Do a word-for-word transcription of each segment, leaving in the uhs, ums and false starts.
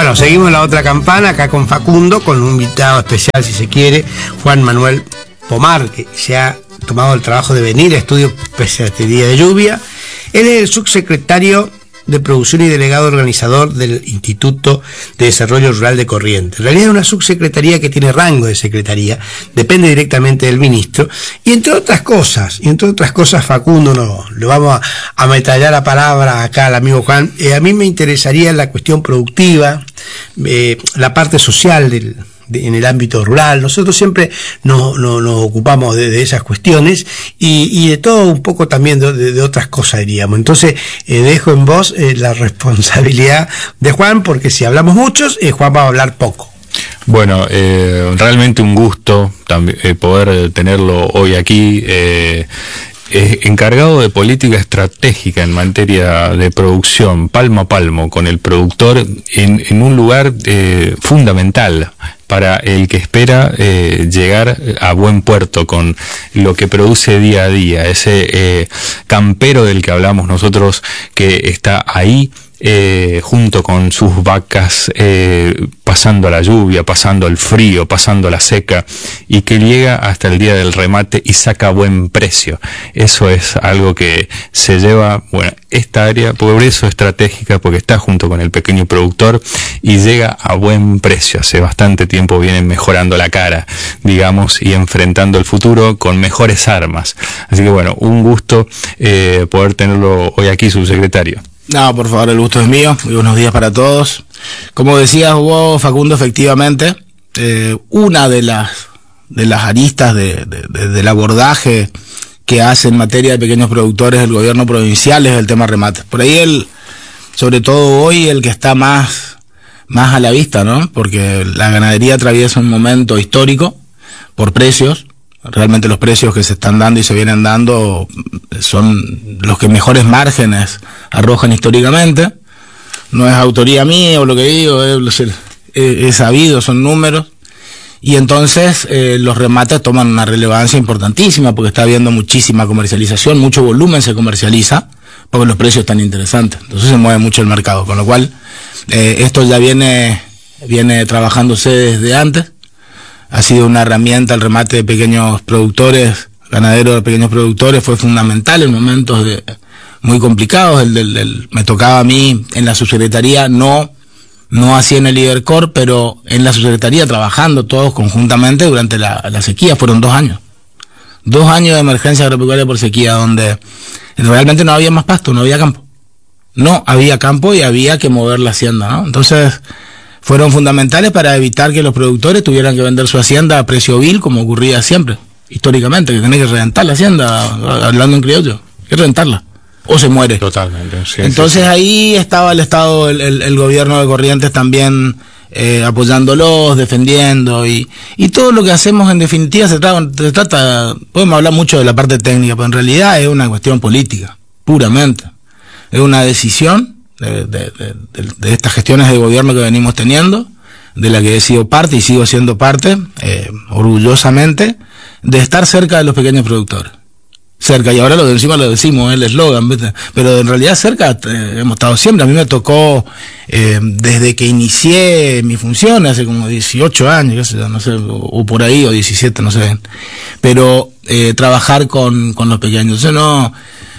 Bueno, seguimos la otra campana acá con Facundo, con un invitado especial, si se quiere, Juan Manuel Pomar, que se ha tomado el trabajo de venir a estudio pese a este día de lluvia. Él es el subsecretario de Producción y delegado organizador del Instituto de Desarrollo Rural de Corrientes. En realidad es una subsecretaría que tiene rango de secretaría, depende directamente del ministro, y entre otras cosas, y entre otras cosas, Facundo, no, le vamos a, a metallar la palabra acá al amigo Juan, eh, a mí me interesaría la cuestión productiva, eh, la parte social del De, en el ámbito rural. Nosotros siempre nos, nos, nos ocupamos de, de esas cuestiones y, y de todo un poco también de, de, de otras cosas, diríamos. Entonces eh, dejo en vos eh, la responsabilidad de Juan, porque si hablamos muchos, eh, Juan va a hablar poco. Bueno, eh, realmente un gusto también eh, poder tenerlo hoy aquí. Eh, Eh, encargado de política estratégica en materia de producción, palmo a palmo con el productor, en, en un lugar eh, fundamental para el que espera eh, llegar a buen puerto con lo que produce día a día, ese eh, campero del que hablamos nosotros, que está ahí Eh, junto con sus vacas, eh, pasando la lluvia, pasando el frío, pasando la seca, y que llega hasta el día del remate y saca buen precio. Eso es algo que se lleva, bueno, esta área, por eso estratégica, porque está junto con el pequeño productor y llega a buen precio. Hace bastante tiempo vienen mejorando la cara, digamos, y enfrentando el futuro con mejores armas. Así que bueno, un gusto eh, poder tenerlo hoy aquí, subsecretario. No, por favor, el gusto es mío. Muy buenos días para todos. Como decías vos, Facundo, efectivamente, eh, una de las de las aristas de, de, de, del abordaje que hace en materia de pequeños productores el gobierno provincial es el tema remate. Por ahí el, sobre todo hoy, el que está más, más a la vista, ¿no? Porque la ganadería atraviesa un momento histórico por precios. Realmente los precios que se están dando y se vienen dando son los que mejores márgenes arrojan históricamente. No es autoría mía o lo que digo, es, es sabido, son números. Y entonces eh, los remates toman una relevancia importantísima porque está habiendo muchísima comercialización, mucho volumen se comercializa porque los precios están interesantes. Entonces se mueve mucho el mercado, con lo cual eh, esto ya viene, viene trabajándose desde antes. Ha sido una herramienta, el remate de pequeños productores, ganaderos de pequeños productores, fue fundamental en momentos de, muy complicados. El del, del, me tocaba a mí en la subsecretaría, no, no así en el IDERCOR, pero en la subsecretaría trabajando todos conjuntamente durante la, la sequía. Fueron dos años. Dos años de emergencia agropecuaria por sequía, donde realmente no había más pasto, no había campo. No había campo y había que mover la hacienda, ¿no? Entonces fueron fundamentales para evitar que los productores tuvieran que vender su hacienda a precio vil, como ocurría siempre, históricamente, que tenés que reventar la hacienda, hablando en criollo, hay que reventarla, o se muere. Totalmente. Sí, Entonces sí, sí. Ahí estaba el Estado, el, el, el gobierno de Corrientes también eh, apoyándolos, defendiendo, y, y todo lo que hacemos en definitiva se trata, se trata, podemos hablar mucho de la parte técnica, pero en realidad es una cuestión política, puramente. Es una decisión De, de, de, de estas gestiones de gobierno que venimos teniendo, de la que he sido parte y sigo siendo parte, eh, orgullosamente, de estar cerca de los pequeños productores. Cerca, y ahora lo de encima lo decimos, el eslogan, pero en realidad cerca eh, hemos estado siempre. A mí me tocó, eh, desde que inicié mi función, hace como dieciocho años, qué sé yo, no sé, o, o por ahí, o diecisiete, no sé, pero eh, trabajar con, con los pequeños. Yo no...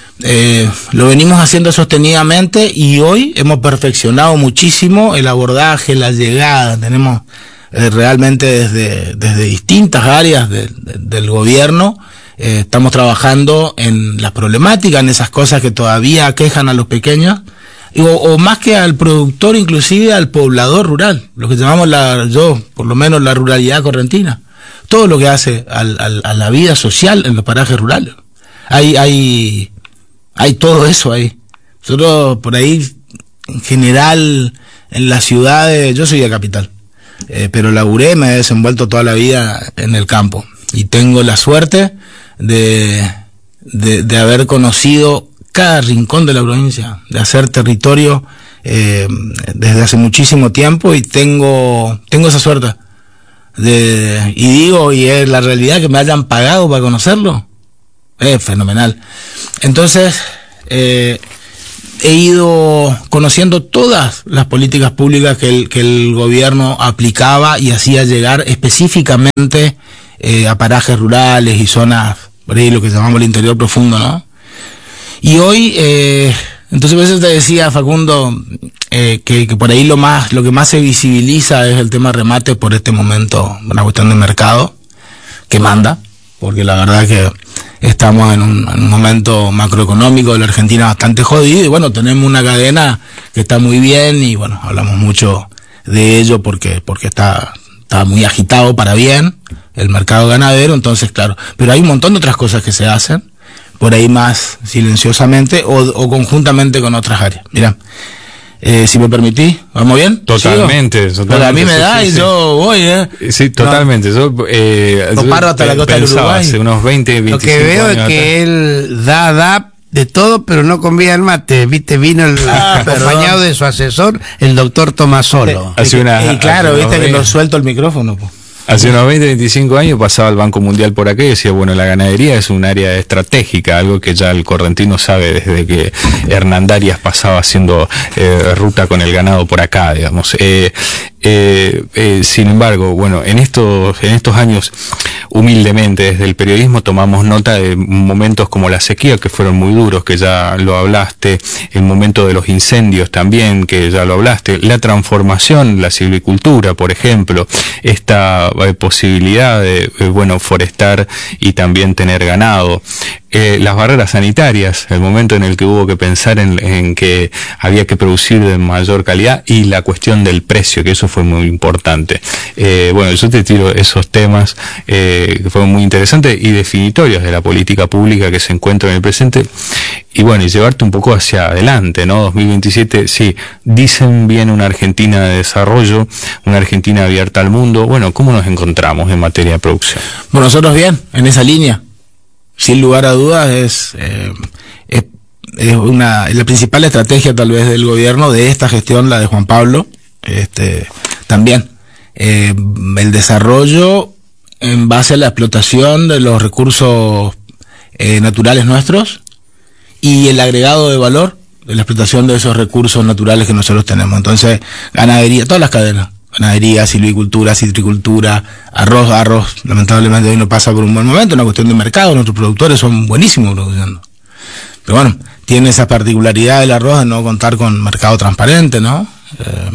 Eh, lo venimos haciendo sostenidamente y hoy hemos perfeccionado muchísimo el abordaje, la llegada. Tenemos eh, realmente desde, desde distintas áreas de, de, del gobierno, eh, estamos trabajando en las problemáticas, en esas cosas que todavía aquejan a los pequeños, o, o más que al productor, inclusive al poblador rural, lo que llamamos la, yo, por lo menos la ruralidad correntina, todo lo que hace al, al, a la vida social en los parajes rurales. Hay, hay Hay todo eso ahí. Nosotros por ahí, en general, en las ciudades, yo soy de capital, eh, pero laburé, me he desenvuelto toda la vida en el campo. Y tengo la suerte de, de, de haber conocido cada rincón de la provincia, de hacer territorio eh, desde hace muchísimo tiempo, y tengo, tengo esa suerte. De, y digo, y es la realidad, que me hayan pagado para conocerlo. Es fenomenal. Entonces, eh, he ido conociendo todas las políticas públicas que el, que el gobierno aplicaba y hacía llegar específicamente eh, a parajes rurales y zonas, por ahí lo que llamamos el interior profundo, ¿no? Y hoy, eh, entonces por eso te decía, Facundo, eh, que, que por ahí lo más, lo que más se visibiliza es el tema remate por este momento, una cuestión de mercado que manda, porque la verdad que estamos en un, en un momento macroeconómico de la Argentina bastante jodido, y bueno, tenemos una cadena que está muy bien, y bueno, hablamos mucho de ello porque, porque está, está muy agitado para bien el mercado ganadero, entonces claro, pero hay un montón de otras cosas que se hacen por ahí más silenciosamente o, o conjuntamente con otras áreas. Mira, eh, si me permitís, ¿vamos bien? Totalmente, totalmente. Pero a mí me sí, da sí, y sí. yo voy, ¿eh? Sí, totalmente. No. Yo, eh, no paro hasta la costa del Uruguay. Hace unos veinte, veinticinco Lo que veo es que él da, da de todo, pero no convida el mate. Viste, vino el, ah, acompañado de su asesor, el doctor Tomasolo. Hace una, y claro, hace viste que veinte. lo suelto el micrófono, pues. Hace unos veinte, veinticinco años pasaba el Banco Mundial por acá y decía, bueno, la ganadería es un área estratégica, algo que ya el correntino sabe desde que Hernandarias pasaba haciendo eh, ruta con el ganado por acá, digamos. Eh, eh, eh, sin embargo, bueno, en estos, en estos años, humildemente, desde el periodismo tomamos nota de momentos como la sequía, que fueron muy duros, que ya lo hablaste, el momento de los incendios también, que ya lo hablaste, la transformación, la silvicultura, por ejemplo, esta eh, posibilidad de, eh, bueno, forestar y también tener ganado. Eh, las barreras sanitarias, el momento en el que hubo que pensar en, en que había que producir de mayor calidad, y la cuestión del precio, que eso fue muy importante. Eh, bueno, yo te tiro esos temas eh, que fueron muy interesantes y definitorios de la política pública que se encuentra en el presente, y bueno, y llevarte un poco hacia adelante, ¿no? dos mil veintisiete, sí, dicen bien una Argentina de desarrollo, una Argentina abierta al mundo. Bueno, ¿cómo nos encontramos en materia de producción? Bueno, nosotros bien, en esa línea. Sin lugar a dudas es, eh, es, es una la principal estrategia tal vez del gobierno de esta gestión, la de Juan Pablo, este también eh, el desarrollo en base a la explotación de los recursos eh, naturales nuestros y el agregado de valor de la explotación de esos recursos naturales que nosotros tenemos. Entonces, ganadería, todas las cadenas. Ganadería, silvicultura, citricultura, arroz, arroz, lamentablemente hoy no pasa por un buen momento, una cuestión de mercado, nuestros productores son buenísimos produciendo. Pero bueno, tiene esa particularidad del arroz de no contar con mercado transparente, ¿no? Eh,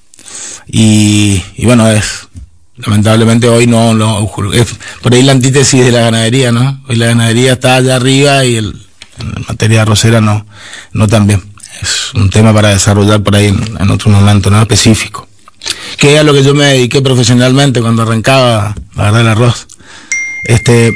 y, y bueno, es, lamentablemente hoy no, no, es por ahí la antítesis de la ganadería, ¿no? Hoy la ganadería está allá arriba y el, en materia arrocera no, no tan bien. Es un tema para desarrollar por ahí en, en otro momento, ¿no? Específico. Que es a lo que yo me dediqué profesionalmente cuando arrancaba, la verdad, el arroz. Este,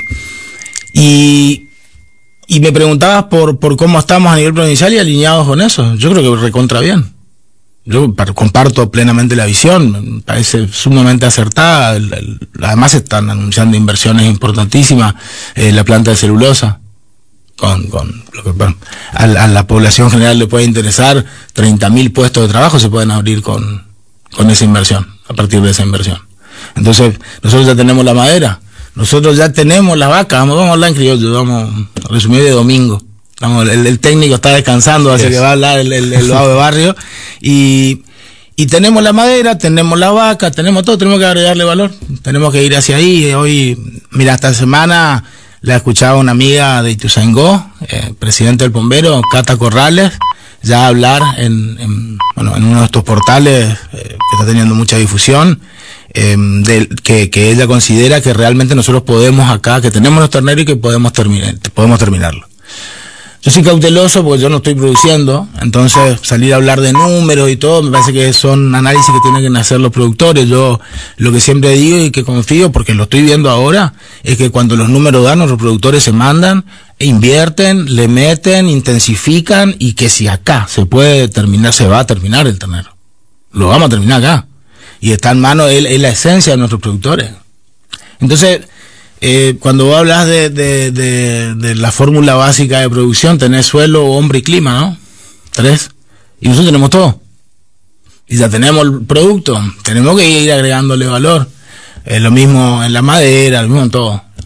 y, y me preguntabas por, por cómo estamos a nivel provincial y alineados con eso. Yo creo que recontra bien. Yo comparto plenamente la visión, me parece sumamente acertada. El, el, además están anunciando inversiones importantísimas, eh, la planta de celulosa. Con, con lo que, bueno, a, a la población general le puede interesar, treinta mil puestos de trabajo se pueden abrir con... con esa inversión, a partir de esa inversión. Entonces, nosotros ya tenemos la madera, nosotros ya tenemos la vaca, vamos, vamos a hablar en criollo, vamos a resumir de domingo. Vamos, el, el técnico está descansando, así yes. que va a hablar el, el, el vago de barrio, y, y tenemos la madera, tenemos la vaca, tenemos todo, tenemos que agregarle valor, tenemos que ir hacia ahí. Hoy, mira, esta semana la escuchaba una amiga de Ituzaingó, eh, presidente del Bombero, Cata Corrales, ya hablar en, en, bueno, en uno de estos portales eh, que está teniendo mucha difusión, eh, de, que, que ella considera que realmente nosotros podemos acá, que tenemos los terneros y que podemos terminar, podemos terminarlo. Yo soy cauteloso porque yo no estoy produciendo, entonces salir a hablar de números y todo, me parece que son análisis que tienen que hacer los productores. Yo lo que siempre digo y que confío, porque lo estoy viendo ahora, es que cuando los números dan, los productores se mandan, invierten, le meten, intensifican, y que si acá se puede terminar, se va a terminar el ternero. Lo vamos a terminar acá. Y está en manos, es, es la esencia de nuestros productores. Entonces, Eh, cuando vos hablas de, de, de, de la fórmula básica de producción, tenés suelo, hombre y clima, ¿no? Tres. Y nosotros tenemos todo. Y ya tenemos el producto. Tenemos que ir agregándole valor. Eh, lo mismo en la madera, lo mismo en todo.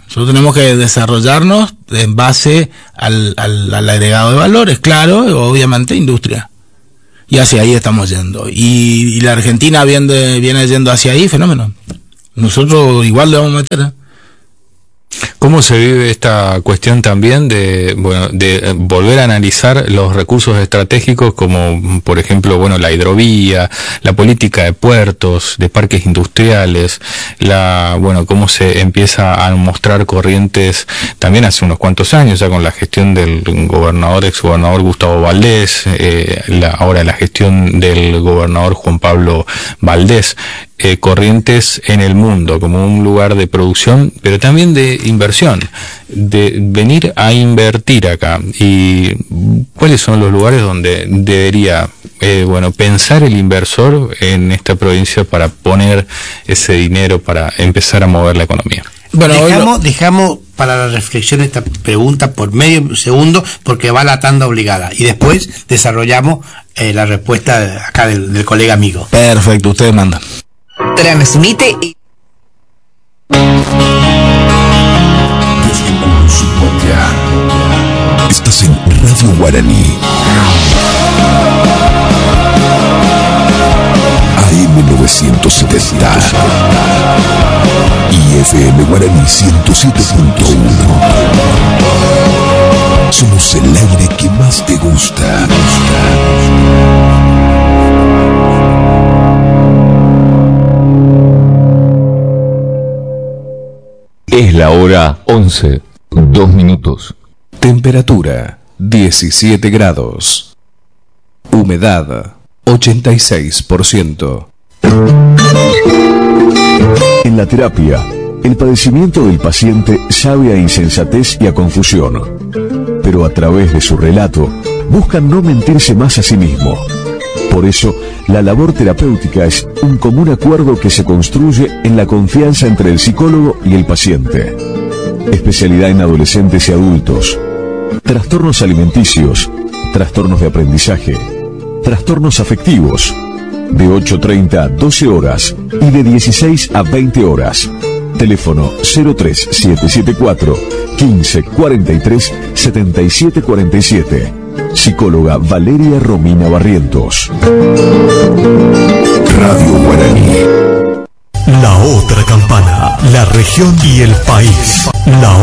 Nosotros tenemos que desarrollarnos en base al, al, al agregado de valores, claro, obviamente industria. Y hacia ahí estamos yendo. Y, y la Argentina viene, viene yendo hacia ahí, fenómeno. Nosotros igual le vamos a meter, ¿eh? ¿Cómo se vive esta cuestión también de, bueno, de volver a analizar los recursos estratégicos como, por ejemplo, bueno, la hidrovía, la política de puertos, de parques industriales, la, bueno, cómo se empieza a mostrar Corrientes también hace unos cuantos años, ya con la gestión del gobernador, exgobernador Gustavo Valdés, eh, la, ahora la gestión del gobernador Juan Pablo Valdés. Eh, Corrientes en el mundo como un lugar de producción, pero también de inversión, de venir a invertir acá. Y cuáles son los lugares donde debería eh, bueno, pensar el inversor en esta provincia para poner ese dinero para empezar a mover la economía. Bueno, dejamos, lo... dejamos para la reflexión esta pregunta por medio segundo porque va la tanda obligada y después desarrollamos eh, la respuesta acá del, del colega amigo. Perfecto, ustedes mandan. Transmite y... Desde Uruguaya, estás en Radio Guaraní. A M novecientos setenta y F M Guaraní ciento siete punto uno. Somos el aire que más te gusta. Es la hora once, dos minutos. Temperatura diecisiete grados. Humedad ochenta y seis por ciento. En la terapia, el padecimiento del paciente sabe a insensatez y a confusión, pero a través de su relato buscan no mentirse más a sí mismo. Por eso, la labor terapéutica es un común acuerdo que se construye en la confianza entre el psicólogo y el paciente. Especialidad en adolescentes y adultos. Trastornos alimenticios, trastornos de aprendizaje, trastornos afectivos. De ocho treinta a doce horas y de dieciséis a veinte horas. Teléfono cero tres siete siete cuatro, quince cuarenta y tres, setenta y siete cuarenta y siete. Psicóloga Valeria Romina Barrientos. Radio Guaraní. La otra campana, la región y el país. La